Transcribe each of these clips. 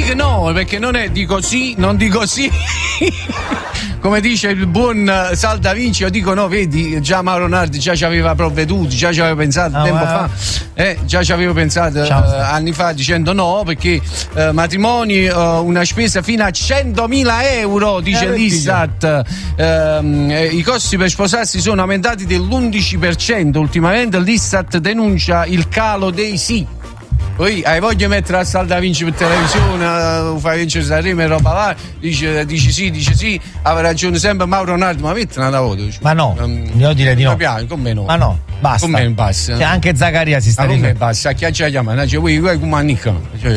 dico no, perché non è dico sì, non dico sì. Come dice il buon Sal Da Vinci, io dico no, vedi, già Mauro Nardi già ci aveva provveduto, già ci aveva pensato tempo fa, già ci avevo pensato anni fa dicendo no, perché matrimoni una spesa fino a 100.000 euro, dice l'Istat. I costi per sposarsi sono aumentati dell'11%, ultimamente l'Istat denuncia il calo dei sì. Poi hai voglia di mettere a Sal Da Vinci per televisione, fai vincere Sanremo e roba là, dice sì, aveva ragione sempre Mauro Nardi, ma mettila da voto. Ma no, devo dire di no. Con me no. Ma no, basta. Con me basta. Cioè, anche Zaccaria si sta dicendo. Con me basta, chi ci chiama? Cioè, voi come annica.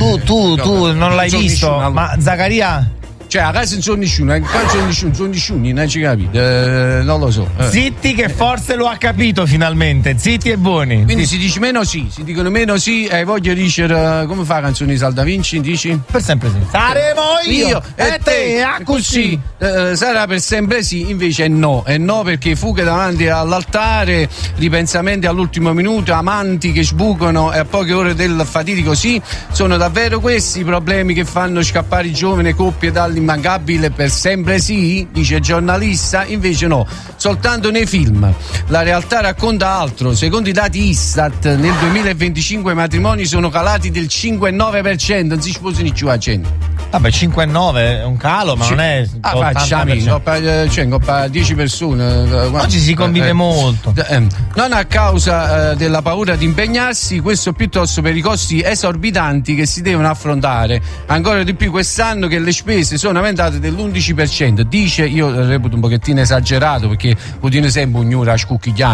Tu non l'hai visto, ma Zaccaria... Cioè, a casa non sono nessuno, qua sono nessuno, non ci capite, non lo so. Zitti che forse lo ha capito finalmente, zitti e buoni. Quindi si dice meno sì, si dicono meno sì, e voglio dire, come fa la canzone di Sal Da Vinci, dici? Per sempre sì. Saremo io e te, così. Sarà per sempre sì, invece no perché fughe davanti all'altare, ripensamenti all'ultimo minuto, amanti che sbucano e a poche ore del fatidico sì, sono davvero questi i problemi che fanno scappare i giovani coppie dall'immancabile per sempre sì, dice il giornalista, invece no, soltanto nei film. La realtà racconta altro, secondo i dati Istat nel 2025 i matrimoni sono calati del 5,9%, non si sposano più a 100. Vabbè, 5,9 è un calo, ma non è. Facciami, coppa 10 persone. Oggi si convive molto. Non a causa della paura di impegnarsi, questo piuttosto per i costi esorbitanti che si devono affrontare. Ancora di più quest'anno che le spese sono aumentate dell'11%. Dice, io reputo un pochettino esagerato, perché Putin sempre un'ora a scucchiglià,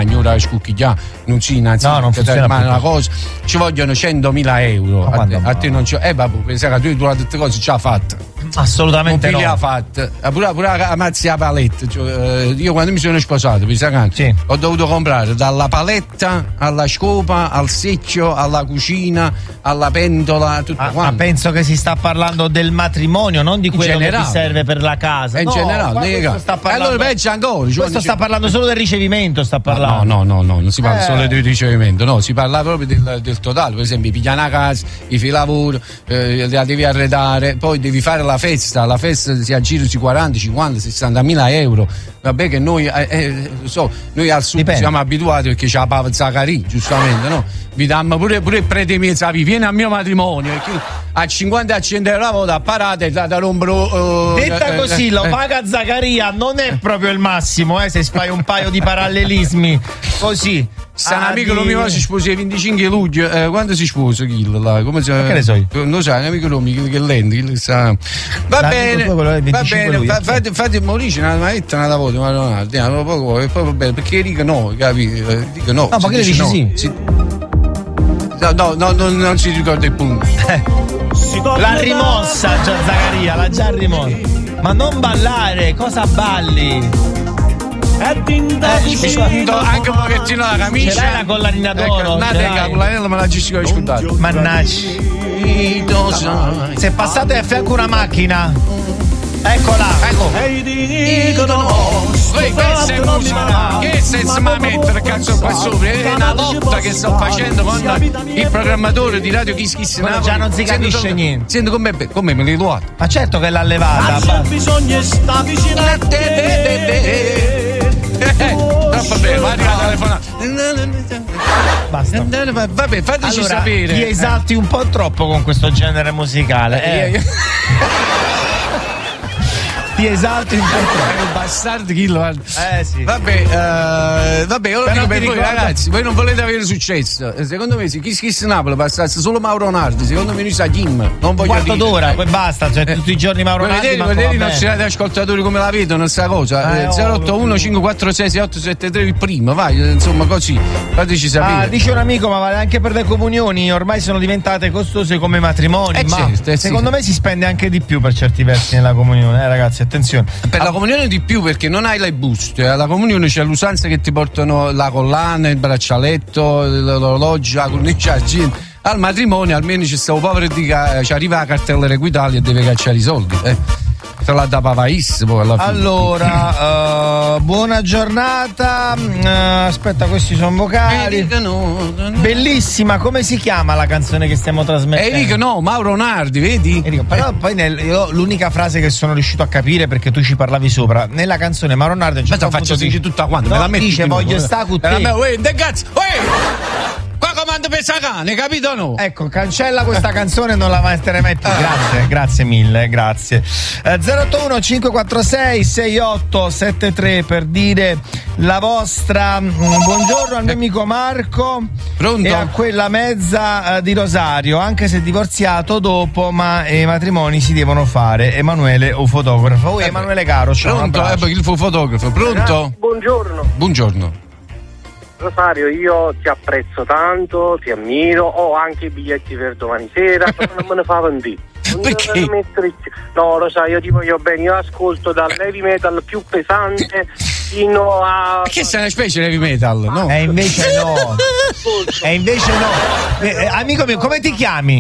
non si innanzitutto. No, non funziona ma una cosa, ci vogliono 100.000 euro. A te non c'è. Vabbè, pensa che tu queste cose ci ha fatte. Assolutamente no. Ha fatto pure ammazzi la paletta, cioè, io quando mi sono sposato ho dovuto comprare dalla paletta alla scopa al secchio alla cucina alla pentola tutto quanto. Ma penso che si sta parlando del matrimonio, non di quello che ti serve per la casa. In generale allora peggio ancora, questo sta parlando solo del ricevimento, sta parlando. No, non si parla solo del ricevimento, no, si parla proprio del totale. Per esempio pigliare una casa, i fai lavoro, la devi arredare, poi devi fare la festa si aggira sui 40, 50, 60.000 euro. Vabbè che noi noi al sud siamo abituati perché c'è la Pava Zaccaria, giustamente, no? Vi dammo pure il prete mezzo, vieni al mio matrimonio, a 50 a 100 euro da parate da rompere. Detta così, lo paga Zaccaria, non è proprio il massimo, se fai un paio di parallelismi così. Sta un amico mio si sposa il 25 luglio, quando si sposa là? Come si che ne so io? Non sai, un amico mio che lente, va bene, fate Mauricio una maetta da voto, ma non poco e poi va bene, perché dico no, capi? Dico no. No, ma che dici no? Sì? No, non si ricorda il punto. L'ha rimossa già Zaccaria, l'ha già rimossa. Ma non ballare, cosa balli? Anche un pochettino la camicia. Ce l'hai la collanina d'oro? La collanina me la giustifico di scordare. Mannaggia. Se passate a fianco una macchina, eccola. Ecco. Questa è musica. Che senza ma mettere cazzo qua sopra? È una lotta che sto facendo con il programmatore di Radio Kiss Kiss Napoli. Già non si capisce niente. Senti come me l'hai levato. Ma certo che l'ha levata. Bisogna sta vicino a te. Troppo bene, va arriva la telefonata. Basta. Vabbè, fateci sapere. Ti esalti un po' troppo con questo genere musicale. Ti esalti un po' troppo. Bastardo Chillo. Sì. Vabbè, io lo dico per voi ragazzi, voi non volete avere successo. Secondo me se Kiss Napoli passasse solo Mauro Nardi, secondo me noi sa Kim. Non voglio quarto dire. d'ora, poi basta, cioè tutti i giorni Mauro Nardi. Vedete i nostri ascoltatori come la vedono sta cosa? 081 546 6873 il primo, vai, insomma così. Fateci sapere. Dice un amico, ma vale anche per le comunioni, ormai sono diventate costose come matrimoni. Ma certo, secondo me si spende anche di più per certi versi nella comunione, ragazzi. Attenzione. Per la comunione di più, perché non hai le buste. Alla comunione c'è l'usanza che ti portano la collana, il braccialetto, l'orologio, la cornice. Al matrimonio almeno ci sta un povero che ci arriva la cartella equitalia e deve cacciare i soldi. te la da pavaissimo alla fine. Allora, buona giornata. Aspetta, questi sono vocali. Bellissima, come si chiama la canzone che stiamo trasmettendo? Enrico, no, Mauro Nardi, vedi? Enrico, però poi io l'unica frase che sono riuscito a capire, perché tu ci parlavi sopra, nella canzone Mauro Nardi ma te faccio sentire tutta quanto, me la metti dice voglio sta con te. Qua comando per cane, capito o no? Ecco, cancella questa canzone, non la metterei mai più. Grazie mille, grazie. 081 546 6873 per dire la vostra. Buongiorno al mio amico Marco. Pronto? E a quella mezza di Rosario, anche se divorziato dopo, ma i matrimoni si devono fare. Emanuele o fotografo. Emanuele caro, ciao. Pronto? Il fotografo, pronto? Buongiorno. Rosario, io ti apprezzo tanto, ti ammiro, ho anche i biglietti per domani sera, però non me ne fa vendere. Perché? No, lo sai, io ti voglio bene, io ascolto dal heavy metal più pesante fino a... Che sei una specie di heavy metal, no? Invece no. Amico mio, come ti chiami?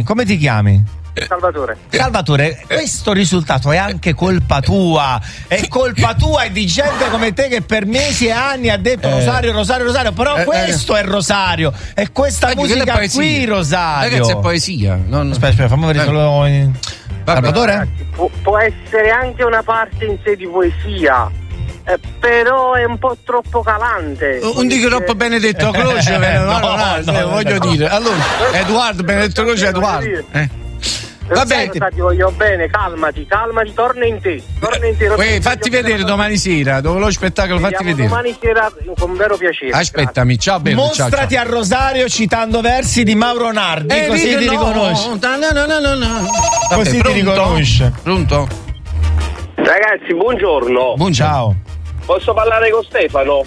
Salvatore, questo risultato è anche colpa tua. È colpa tua e di gente come te che per mesi e anni ha detto Rosario. Però questo è Rosario. È questa musica qui, Rosario. Ragazzi, è poesia. Aspetta, fammi vedere solo. Salvatore? Può essere anche una parte in sé di poesia. Però è un po' troppo calante. Un dico troppo Benedetto Croce, voglio dire. Allora, Edoardo, Benedetto Croce, Edoardo. Vabbè, ti voglio bene, calmati, torna in te. Fatti vedere domani sera, dopo lo spettacolo, fatti vedere. Domani sera con vero piacere. Aspettami, ciao bello. Mostrati ciao. A Rosario citando versi di Mauro Nardi, così ti riconosci. Così ti riconosce. Pronto? Ragazzi, buongiorno. Ciao. Posso parlare con Stefano?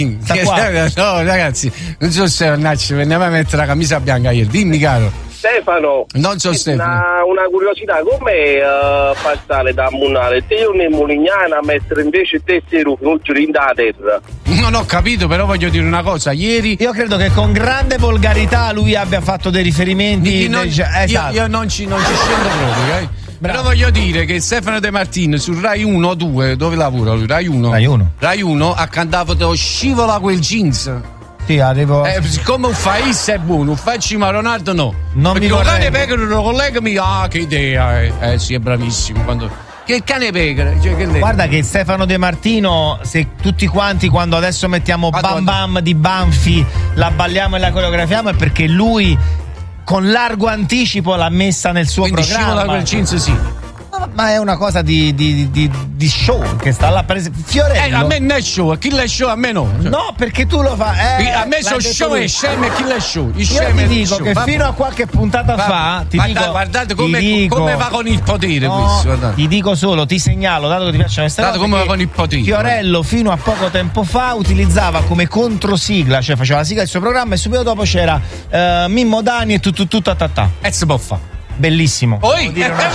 No, ragazzi, non so se andiamo a mettere la camicia bianca ieri. Dimmi, caro. Stefano, non so Stefano. Una curiosità, come passare da Munale te e Mulignana a mettere invece te e Rufi da terra? Non ho capito, però voglio dire una cosa. Ieri io credo che con grande volgarità lui abbia fatto dei riferimenti. Esatto. Io non ci scendo proprio, Però voglio dire che Stefano De Martino su Rai 1 o 2, dove lavora lui? Rai 1 ha cantato Scivola quel jeans. Sì, arrivo. Siccome un faissa è buono, un faccio Ronaldo no. Non perché mi il cane pecora, un collega mi che idea. Sì, è bravissimo. Che cane pecora? Guarda che Stefano De Martino, se tutti quanti quando adesso mettiamo Bam Bam di Banfi la balliamo e la coreografiamo, è perché lui con largo anticipo l'ha messa nel suo programma. Quel jeans, sì. Ma è una cosa di show che sta là Fiorello. A me non è show, chi l'è show a me no. No, perché tu lo fai. A me sono show e sceme, chi l'è show? Io ti dico che fino a qualche puntata fa guardate come va con il potere questo. Ti dico solo, ti segnalo, dato che ti piacciono queste cose, come va con il potere. Fiorello fino a poco tempo fa utilizzava come controsigla, cioè faceva la sigla del suo programma e subito dopo c'era Mimmo Dani e tutto e si può fare. Bellissimo. Poi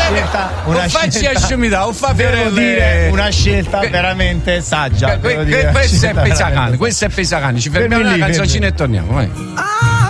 una scelta veramente saggia. Questo è Pesacane. Ci fermiamo una canzoncina e torniamo. Vai.